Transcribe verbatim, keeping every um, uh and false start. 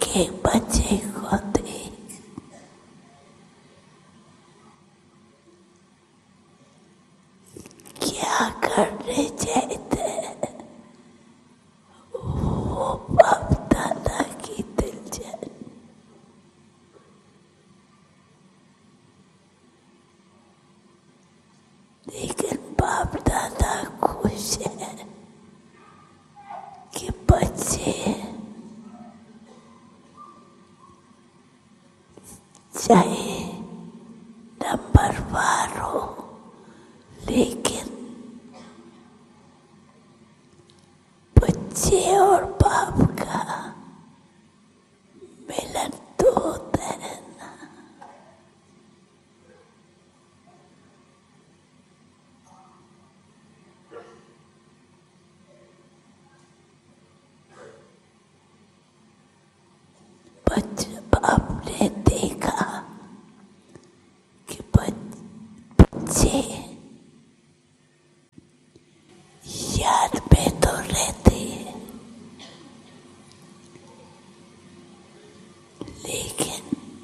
एक बच्चे को देख क्या करने चाहते वो बाप दादा की दिलचस्प, लेकिन बाप दादा खुश है कि बच्चे चाहे